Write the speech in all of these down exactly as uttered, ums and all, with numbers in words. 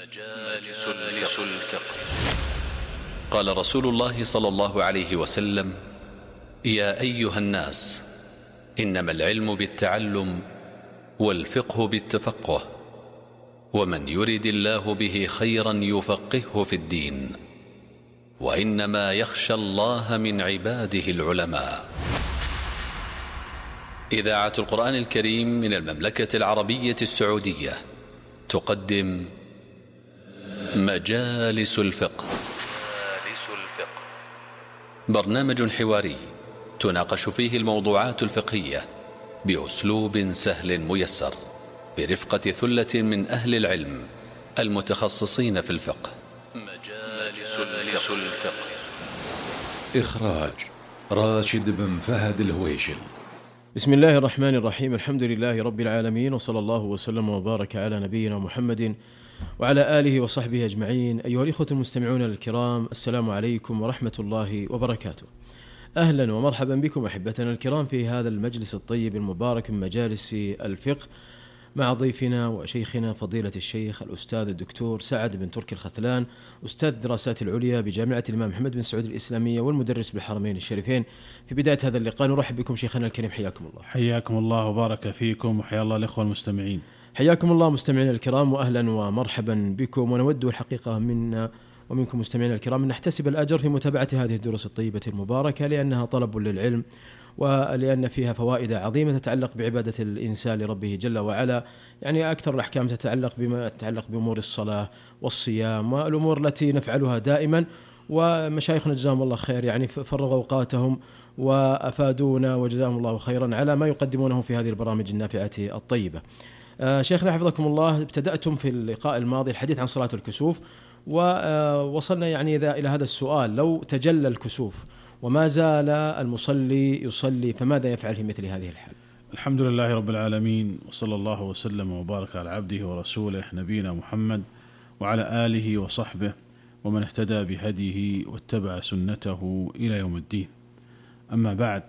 مجالس الفقه. قال رسول الله صلى الله عليه وسلم: يا أيها الناس، إنما العلم بالتعلم والفقه بالتفقه، ومن يرد الله به خيرا يفقهه في الدين، وإنما يخشى الله من عباده العلماء. إذاعة القرآن الكريم من المملكة العربية السعودية تقدم مجالس الفقه. برنامج حواري تناقش فيه الموضوعات الفقهية بأسلوب سهل ميسر، برفقة ثلة من أهل العلم المتخصصين في الفقه. مجالس الفقه. إخراج راشد بن فهد الهويشل. بسم الله الرحمن الرحيم. الحمد لله رب العالمين، وصلى الله وسلم وبارك على نبينا محمد وعلى آله وصحبه أجمعين. أيها الإخوة المستمعون الكرام، السلام عليكم ورحمة الله وبركاته. أهلا ومرحبا بكم أحبتنا الكرام في هذا المجلس الطيب المبارك من مجالس الفقه، مع ضيفنا وشيخنا فضيلة الشيخ الأستاذ الدكتور سعد بن تركي الختلان، أستاذ الدراسات العليا بجامعة الإمام محمد بن سعود الإسلامية والمدرس بالحرمين الشريفين. في بداية هذا اللقاء نرحب بكم شيخنا الكريم، حياكم الله. حياكم الله وبارك فيكم، وحيا الله الإخوة المستمعين. حياكم الله مستمعينا الكرام، وأهلا ومرحبا بكم. ونود الحقيقة منا ومنكم مستمعينا الكرام أن نحتسب الأجر في متابعة هذه الدروس الطيبة المباركة، لأنها طلب للعلم، ولأن فيها فوائد عظيمة تتعلق بعبادة الإنسان لربه جل وعلا. يعني أكثر الأحكام تتعلق بما تتعلق بأمور الصلاة والصيام والأمور التي نفعلها دائما، ومشايخنا جزاهم الله خير يعني فرغوا أوقاتهم وأفادونا وجزاهم الله خيرا على ما يقدمونه في هذه البرامج النافعة الطيبة. آه شيخنا حفظكم الله، ابتدأتم في اللقاء الماضي الحديث عن صلاة الكسوف، ووصلنا يعني إلى هذا السؤال: لو تجلى الكسوف وما زال المصلي يصلي فماذا يفعل في مثل هذه الحال؟ الحمد لله رب العالمين، وصلى الله وسلم وبارك على عبده ورسوله نبينا محمد وعلى آله وصحبه ومن اهتدى بهديه واتبع سنته إلى يوم الدين. أما بعد،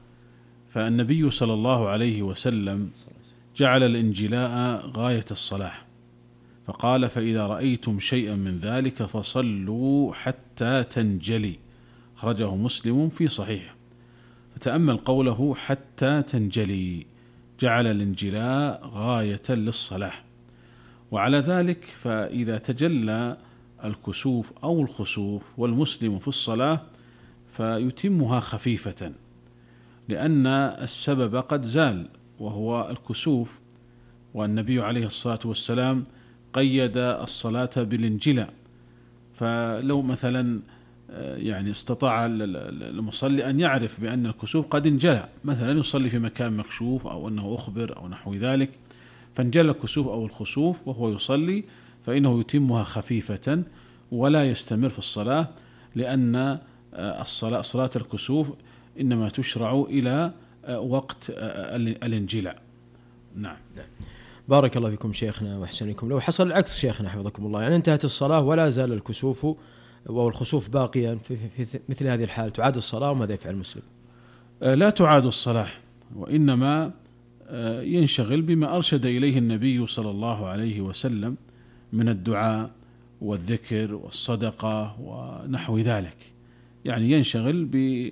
فالنبي صلى الله عليه وسلم جعل الانجلاء غاية الصلاة، فقال: فإذا رأيتم شيئا من ذلك فصلوا حتى تنجلي. أخرجه مسلم في صحيح. فتأمل قوله حتى تنجلي، جعل الانجلاء غاية للصلاة. وعلى ذلك فإذا تجلى الكسوف أو الخسوف والمسلم في الصلاة فيتمها خفيفة، لأن السبب قد زال وهو الكسوف، والنبي عليه الصلاة والسلام قيد الصلاة بالانجلاء. فلو مثلا يعني استطاع المصلي أن يعرف بأن الكسوف قد انجلى، مثلا يصلي في مكان مكشوف أو أنه أخبر أو نحو ذلك، فانجلى الكسوف أو الخسوف وهو يصلي، فإنه يتمها خفيفة ولا يستمر في الصلاة، لأن الصلاة صلاة الكسوف إنما تشرع إلى وقت الانجلاء. نعم. بارك الله فيكم شيخنا وأحسنكم. لو حصل العكس شيخنا حفظكم الله، يعني انتهت الصلاة ولا زال الكسوف والخسوف باقيا في, في, في مثل هذه الحال، تعاد الصلاة وماذا يفعل المسلم؟ لا تعاد الصلاة، وإنما ينشغل بما أرشد إليه النبي صلى الله عليه وسلم من الدعاء والذكر والصدقة ونحو ذلك. يعني ينشغل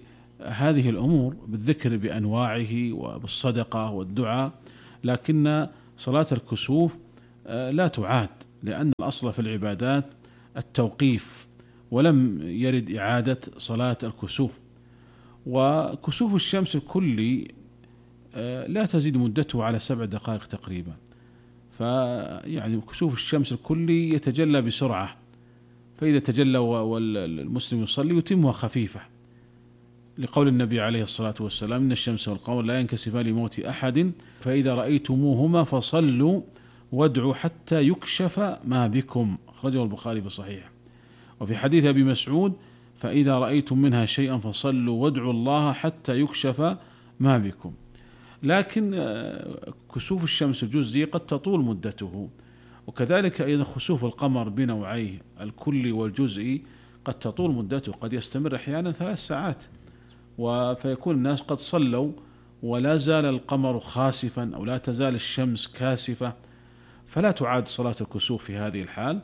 بهذه الأمور، بالذكر بأنواعه وبالصدقة والدعاء، لكن صلاة الكسوف لا تعاد، لأن الأصل في العبادات التوقيف، ولم يرد إعادة صلاة الكسوف. وكسوف الشمس الكلي لا تزيد مدته على سبع دقائق تقريبا، فيعني كسوف الشمس الكلي يتجلى بسرعة، فإذا تجلى والمسلم يصلي يتمها خفيفة، لقول النبي عليه الصلاة والسلام: إن الشمس والقمر لا ينكسفان لموت أحد، فإذا رأيتموهما فصلوا وادعوا حتى يكشف ما بكم. أخرجه البخاري بصحيح. وفي حديث أبي مسعود: فإذا رأيتم منها شيئا فصلوا وادعوا الله حتى يكشف ما بكم. لكن كسوف الشمس الجزئي قد تطول مدته، وكذلك أيضا خسوف القمر بنوعيه الكلي والجزئي قد تطول مدته، قد يستمر أحيانا ثلاث ساعات، فيكون الناس قد صلوا ولا زال القمر خاسفا أو لا تزال الشمس كاسفة، فلا تعاد صلاة الكسوف في هذه الحال،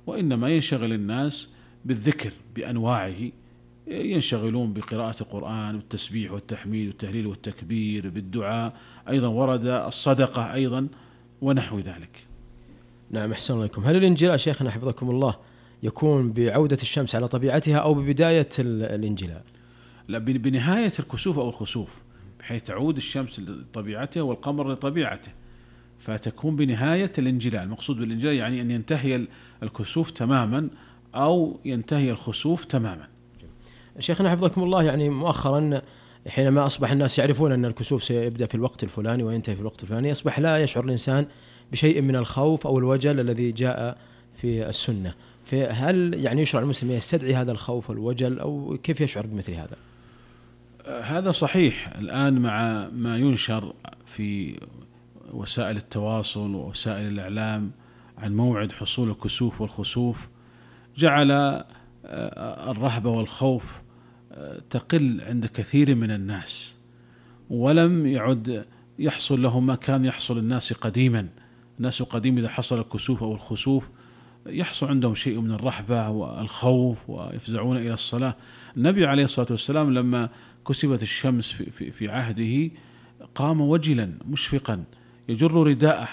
وإنما ينشغل الناس بالذكر بأنواعه، ينشغلون بقراءة القرآن والتسبيح والتحميد والتهليل والتكبير، بالدعاء، أيضا ورد الصدقة أيضا ونحو ذلك. نعم، أحسن الله إليكم. هل الانجلاء شيخنا حفظكم الله يكون بعودة الشمس على طبيعتها أو ببداية الانجلاء؟ لا، بنهاية الكسوف أو الخسوف، بحيث تعود الشمس لطبيعتها والقمر لطبيعته، فتكون بنهاية الانجلاء. المقصود بالانجلاء يعني أن ينتهي الكسوف تماما أو ينتهي الخسوف تماما. شيخنا حفظكم الله، يعني مؤخرا حينما أصبح الناس يعرفون أن الكسوف سيبدأ في الوقت الفلاني وينتهي في الوقت الفلاني، أصبح لا يشعر الإنسان بشيء من الخوف أو الوجل الذي جاء في السنة. فهل يعني يشرع المسلم يستدعي هذا الخوف والوجل، أو كيف يشعر بمثل هذا؟ هذا صحيح. الآن مع ما ينشر في وسائل التواصل ووسائل الإعلام عن موعد حصول الكسوف والخسوف، جعل الرهبة والخوف تقل عند كثير من الناس، ولم يعد يحصل لهم ما كان يحصل الناس قديما. الناس قديم إذا حصل الكسوف أو الخسوف يحصل عندهم شيء من الرهبة والخوف ويفزعون إلى الصلاة. النبي عليه الصلاة والسلام لما كسفت الشمس في, في, في عهده قام وجلا مشفقا يجر رداءه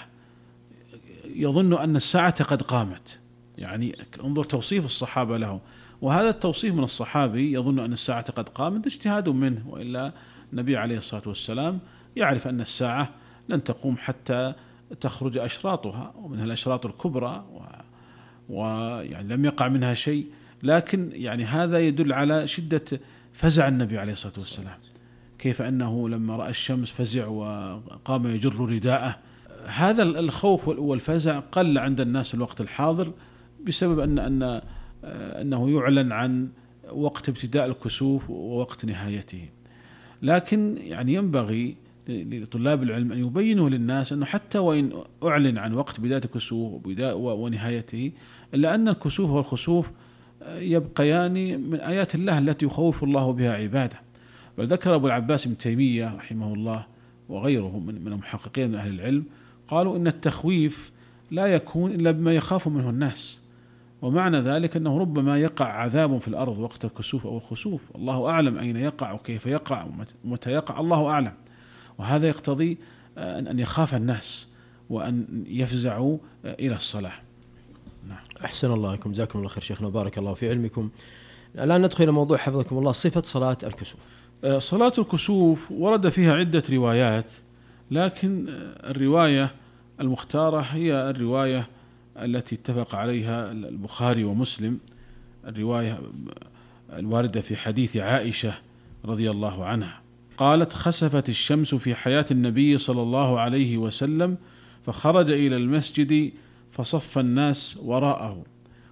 يظن أن الساعة قد قامت. يعني انظر توصيف الصحابة له، وهذا التوصيف من الصحابي يظن أن الساعة قد قامت اجتهاد منه، وإلا النبي عليه الصلاة والسلام يعرف أن الساعة لن تقوم حتى تخرج أشراطها، ومنها الأشراط الكبرى، ويعني لم يقع منها شيء. لكن يعني هذا يدل على شدة فزع النبي عليه الصلاة والسلام، كيف أنه لما رأى الشمس فزع وقام يجر رداءه. هذا الخوف والفزع قل عند الناس الوقت الحاضر بسبب أن أن أنه يعلن عن وقت ابتداء الكسوف ووقت نهايته. لكن يعني ينبغي لطلاب العلم أن يبينوا للناس أنه حتى وإن أعلن عن وقت بداية الكسوف ونهايته، إلا أن الكسوف والخسوف يبقيان من آيات الله التي يخوف الله بها عباده. بل ذكر أبو العباس ابن تيمية رحمه الله وغيره من المحققين من أهل العلم، قالوا إن التخويف لا يكون إلا بما يخاف منه الناس، ومعنى ذلك أنه ربما يقع عذاب في الأرض وقت الكسوف أو الخسوف، الله أعلم أين يقع وكيف يقع ومتى يقع، الله أعلم. وهذا يقتضي أن يخاف الناس وأن يفزعوا إلى الصلاة. نعم. أحسن الله عليكم، جزاكم الله خير شيخنا، بارك الله في علمكم. الآن ندخل إلى موضوع حفظكم الله، صفة صلاة الكسوف. صلاة الكسوف ورد فيها عدة روايات، لكن الرواية المختارة هي الرواية التي اتفق عليها البخاري ومسلم، الرواية الواردة في حديث عائشة رضي الله عنها قالت: خسفت الشمس في حياة النبي صلى الله عليه وسلم، فخرج إلى المسجد فصف الناس وراءه،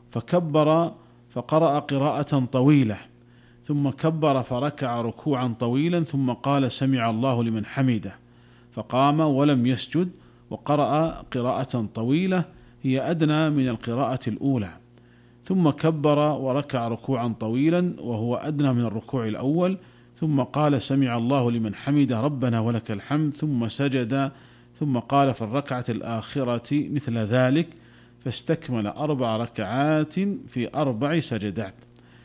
فكبر فقرأ قراءة طويلة، ثم كبر فركع ركوعا طويلا، ثم قال: سمع الله لمن حمده، فقام ولم يسجد، وقرأ قراءة طويلة هي أدنى من القراءة الأولى، ثم كبر وركع ركوعا طويلا وهو أدنى من الركوع الأول، ثم قال: سمع الله لمن حمده ربنا ولك الحمد، ثم سجد، ثم قال في الركعة الآخرة مثل ذلك، فاستكمل أربع ركعات في أربع سجدات.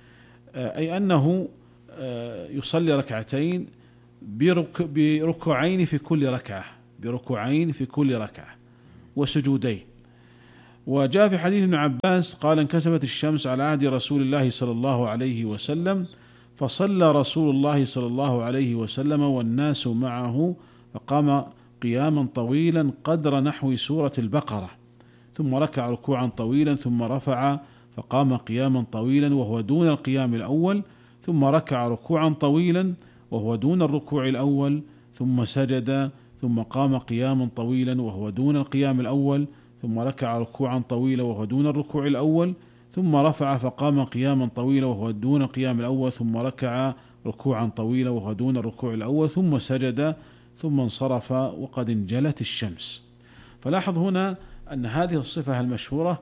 أي أنه يصلي ركعتين بركوعين في كل ركعة بركوعين في كل ركعة وسجودين. وجاء في حديث ابن عباس قال: انكسفت الشمس على عهد رسول الله صلى الله عليه وسلم، فصلى رسول الله صلى الله عليه وسلم والناس معه، فقام قياما طويلا قدر نحو سورة البقرة، ثم ركع ركوعا طويلا، ثم رفع فقام قياما طويلا وهو دون القيام الأول، ثم ركع ركوعا طويلا وهو دون الركوع الأول، ثم سجد، ثم قام قياما طويلا وهو دون القيام الأول، ثم ركع ركوعا طويلا وهو دون الركوع الأول، ثم رفع فقام قياما طويلا وهو دون القيام الأول، ثم ركع ركوعا طويلا وهو دون الركوع الأول، ثم سجد، ثم انصرف وقد انجلت الشمس. فلاحظ هنا أن هذه الصفة المشهورة،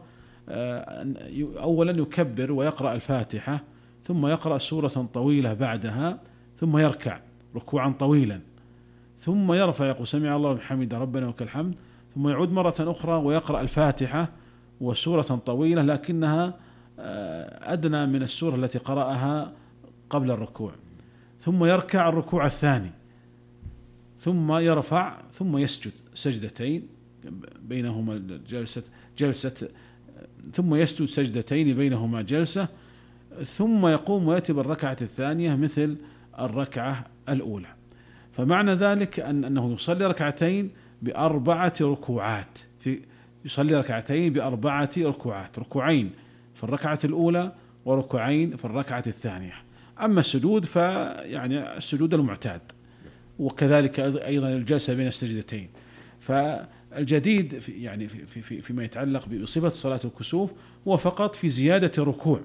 أولا يكبر ويقرأ الفاتحة، ثم يقرأ سورة طويلة بعدها، ثم يركع ركوعا طويلا، ثم يرفع يقول: سمع الله لمن حمده ربنا ولك الحمد، ثم يعود مرة أخرى ويقرأ الفاتحة وسورة طويلة لكنها أدنى من السورة التي قرأها قبل الركوع، ثم يركع الركوع الثاني، ثم يرفع، ثم يسجد سجدتين بينهما جلسة جلسة ثم يسجد سجدتين بينهما جلسة، ثم يقوم ويأتي بالركعة الثانية مثل الركعة الأولى. فمعنى ذلك أن أنه يصلي ركعتين بأربعة ركوعات، في يصلي ركعتين بأربعة ركوعات، ركوعين في الركعة الأولى وركوعين في الركعة الثانية. أما السجود فيعني السجود المعتاد، وكذلك أيضا الجلسة بين السجدتين. فالجديد في يعني في في فيما يتعلق بصفة صلاة الكسوف هو فقط في زيادة الركوع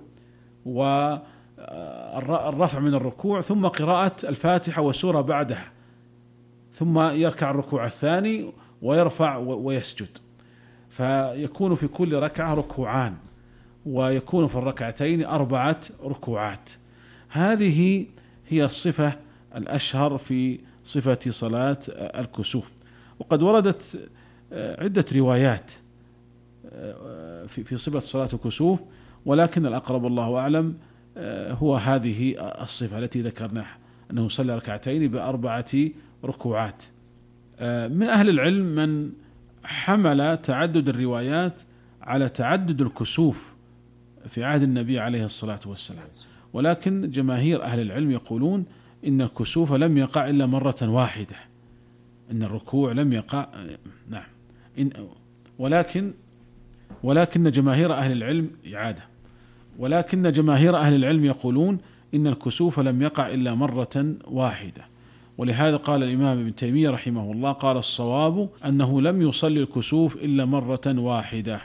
والرفع من الركوع، ثم قراءة الفاتحة والسورة بعدها، ثم يركع الركوع الثاني ويرفع ويسجد، فيكون في كل ركعة ركوعان، ويكون في الركعتين أربعة ركوعات. هذه هي الصفة الأشهر في صفة صلاة الكسوف. وقد وردت عدة روايات في في صفة صلاة الكسوف، ولكن الأقرب الله أعلم هو هذه الصفة التي ذكرناها، أنه يصلي ركعتين بأربعة ركوعات. من أهل العلم من حمل تعدد الروايات على تعدد الكسوف في عهد النبي عليه الصلاة والسلام، ولكن جماهير أهل العلم يقولون إن الكسوف لم يقع إلا مرة واحدة، إن الركوع لم يقع نعم إن ولكن ولكن جماهير أهل العلم إعادة ولكن جماهير أهل العلم يقولون إن الكسوف لم يقع إلا مرة واحدة. ولهذا قال الإمام ابن تيمية رحمه الله قال الصواب أنه لم يصلي الكسوف إلا مرة واحدة.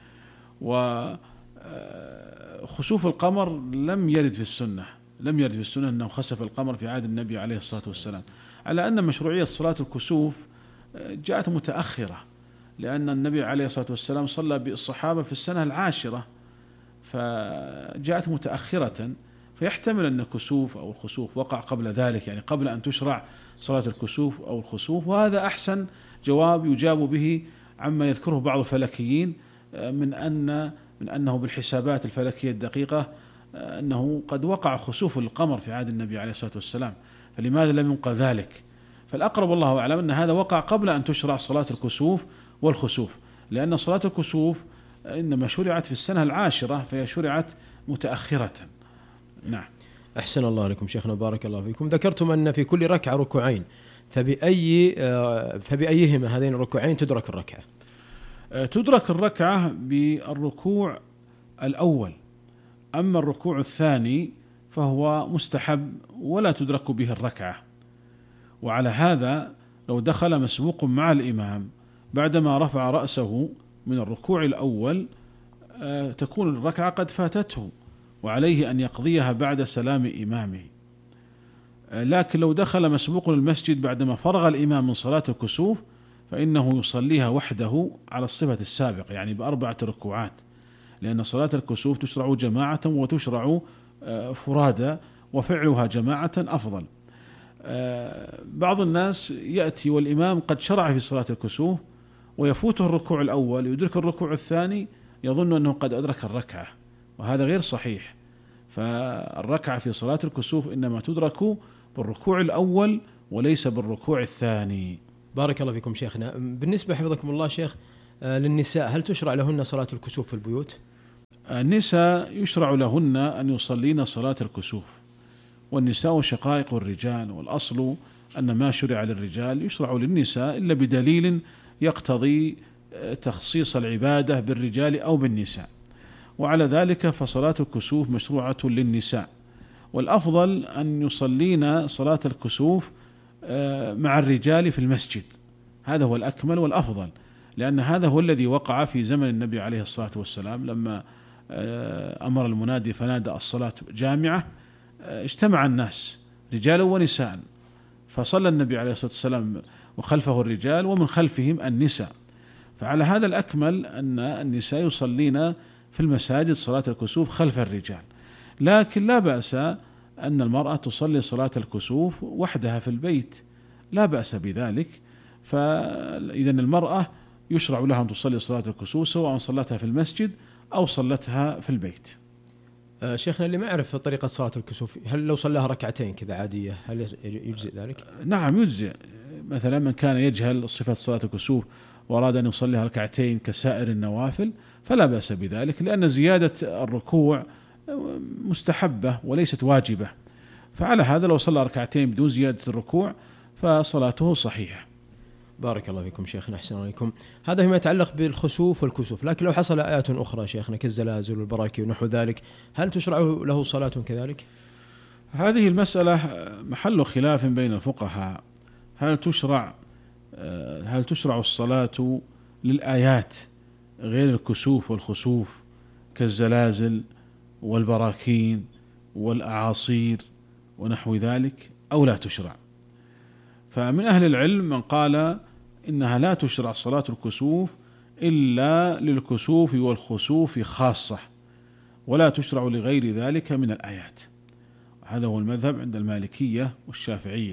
وخسوف القمر لم يرد في السنة لم يرد في السنة أنه خسف القمر في عهد النبي عليه الصلاة والسلام، على أن مشروعية صلاة الكسوف جاءت متأخرة، لأن النبي عليه الصلاة والسلام صلى بالصحابة في السنة العاشرة، فجاءت متأخرة، فيحتمل أن الكسوف أو الخسوف وقع قبل ذلك، يعني قبل أن تشرع صلاة الكسوف أو الخسوف. وهذا أحسن جواب يجاب به عما يذكره بعض الفلكيين من أن من أنه بالحسابات الفلكية الدقيقة أنه قد وقع خسوف القمر في عهد النبي عليه الصلاة والسلام، فلماذا لم ينقل ذلك؟ فالأقرب الله أعلم أن هذا وقع قبل أن تشرع صلاة الكسوف والخسوف، لأن صلاة الكسوف إنما شرعت في السنة العاشرة، فهي شرعت متأخرة. نعم. أحسن الله لكم شيخنا، بارك الله فيكم. ذكرتم أن في كل ركعة ركوعين، فبأي فبأيهما هذين الركوعين تدرك الركعة؟ تدرك الركعة بالركوع الأول، أما الركوع الثاني فهو مستحب ولا تدرك به الركعة. وعلى هذا لو دخل مسبوق مع الإمام بعدما رفع رأسه من الركوع الأول تكون الركعة قد فاتته، وعليه أن يقضيها بعد سلام إمامه. لكن لو دخل مسبوق المسجد بعدما فرغ الإمام من صلاة الكسوف فإنه يصليها وحده على الصفة السابقة، يعني بأربعة ركوعات، لأن صلاة الكسوف تشرع جماعة وتشرع فرادى، وفعلها جماعة أفضل. بعض الناس يأتي والإمام قد شرع في صلاة الكسوف ويفوته الركوع الأول، يدرك الركوع الثاني يظن أنه قد أدرك الركعة، وهذا غير صحيح. فالركعة في صلاة الكسوف إنما تدرك بالركوع الأول وليس بالركوع الثاني. بارك الله فيكم شيخنا. بالنسبة حفظكم الله شيخ للنساء، هل تشرع لهن صلاة الكسوف في البيوت؟ النساء يشرع لهن أن يصلين صلاة الكسوف، والنساء شقائق الرجال، والأصل أن ما شرع للرجال يشرع للنساء إلا بدليل يقتضي تخصيص العبادة بالرجال أو بالنساء، وعلى ذلك فصلاة الكسوف مشروعة للنساء. والأفضل أن يصلين صلاة الكسوف مع الرجال في المسجد، هذا هو الأكمل والأفضل، لأن هذا هو الذي وقع في زمن النبي عليه الصلاة والسلام لما أمر المنادي فنادى الصلاة جامعة، اجتمع الناس رجالا ونساء، فصلى النبي عليه الصلاة والسلام وخلفه الرجال ومن خلفهم النساء. فعلى هذا الأكمل أن النساء يصلين في المساجد صلاة الكسوف خلف الرجال، لكن لا بأس أن المرأة تصلي صلاة الكسوف وحدها في البيت، لا بأس بذلك. فإذن المرأة يشرع لها أن تصلي صلاة الكسوف سواء صلتها في المسجد أو صلتها في البيت. آه شيخنا اللي ما يعرف طريقة صلاة الكسوف، هل لو صلاها ركعتين كذا عادية هل يجزئ ذلك؟ نعم يجزئ. مثلا من كان يجهل صفة صلاة الكسوف وأراد أن يصليها ركعتين كسائر النوافل فلا بأس بذلك، لأن زيادة الركوع مستحبة وليست واجبة، فعلى هذا لو صلى ركعتين بدون زيادة الركوع فصلاته صحيحة. بارك الله فيكم شيخنا، أحسن عليكم. هذا فيما يتعلق بالخسوف والكسوف، لكن لو حصل آيات أخرى شيخنا كالزلازل والبراكين ونحو ذلك هل تشرع له صلاة كذلك؟ هذه المسألة محل خلاف بين الفقهاء، هل تشرع هل تشرع الصلاة للآيات غير الكسوف والخسوف كالزلازل والبراكين والأعاصير ونحو ذلك أو لا تشرع؟ فمن أهل العلم من قال إنها لا تشرع صلاة الكسوف إلا للكسوف والخسوف خاصة، ولا تشرع لغير ذلك من الآيات. هذا هو المذهب عند المالكية والشافعية.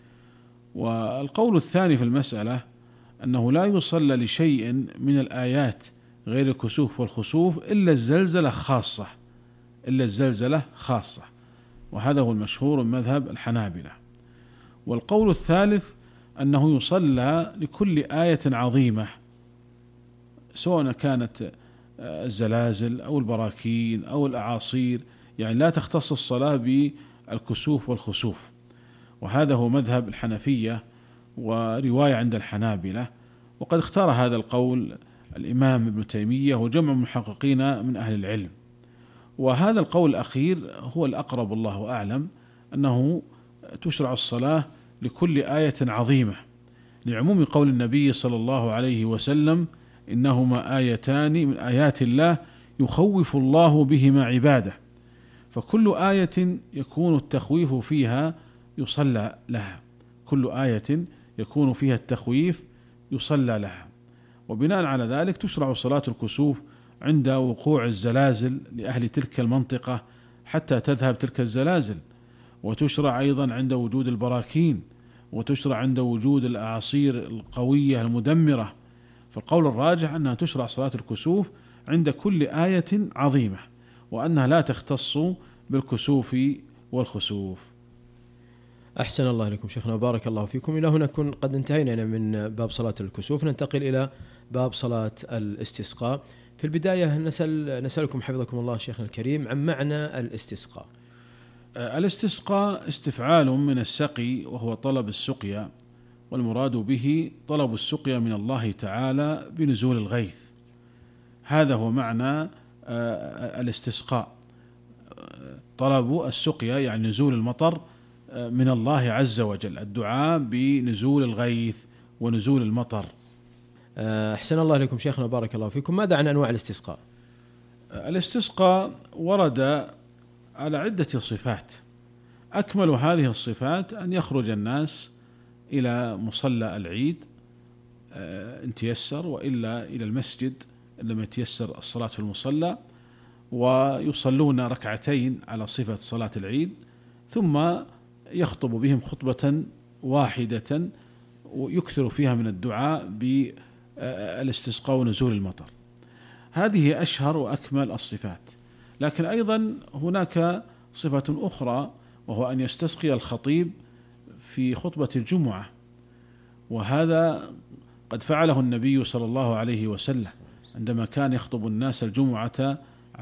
والقول الثاني في المسألة أنه لا يصلى لشيء من الآيات غير الكسوف والخسوف إلا الزلزلة خاصة إلا الزلزلة خاصة وهذا هو المشهور من مذهب الحنابلة. والقول الثالث أنه يصلى لكل آية عظيمة سواء كانت الزلازل أو البراكين أو الأعاصير، يعني لا تختص الصلاة بالكسوف والخسوف، وهذا هو مذهب الحنفية ورواية عند الحنابلة. وقد اختار هذا القول الإمام ابن تيمية وجمع من المحققين من أهل العلم، وهذا القول الأخير هو الأقرب والله أعلم، أنه تشرع الصلاة لكل آية عظيمة لعموم قول النبي صلى الله عليه وسلم إنهما آيتان من آيات الله يخوف الله بهما عباده، فكل آية يكون التخويف فيها يصلى لها، كل آية يكون فيها التخويف يصلى لها. وبناء على ذلك تشرع صلاة الكسوف عند وقوع الزلازل لأهل تلك المنطقة حتى تذهب تلك الزلازل، وتشرع أيضا عند وجود البراكين، وتشرع عند وجود الأعاصير القوية المدمرة. فالقول الراجح أنها تشرع صلاة الكسوف عند كل آية عظيمة، وأنها لا تختص بالكسوف والخسوف. أحسن الله إليكم شيخنا وبارك الله فيكم. إلى هنا نكون قد انتهينا من باب صلاة الكسوف، ننتقل إلى باب صلاة الاستسقاء. في البداية نسأل نسألكم حفظكم الله شيخنا الكريم عن معنى الاستسقاء. الاستسقاء استفعال من السقي وهو طلب السقيا، والمراد به طلب السقيا من الله تعالى بنزول الغيث، هذا هو معنى الاستسقاء، طلب السقيا يعني نزول المطر من الله عز وجل، الدعاء بنزول الغيث ونزول المطر. أحسن الله إليكم شيخنا وبارك الله فيكم. ماذا عن أنواع الاستسقاء؟ الاستسقاء ورد على عدة صفات، أكمل هذه الصفات أن يخرج الناس إلى مصلى العيد إن تيسر، وإلا إلى المسجد لما يتيسر الصلاة في المصلى، ويصلون ركعتين على صفة صلاة العيد، ثم يخطب بهم خطبة واحدة ويكثر فيها من الدعاء بالاستسقاء ونزول المطر. هذه أشهر وأكمل الصفات. لكن أيضا هناك صفة أخرى، وهو أن يستسقي الخطيب في خطبة الجمعة، وهذا قد فعله النبي صلى الله عليه وسلم عندما كان يخطب الناس الجمعة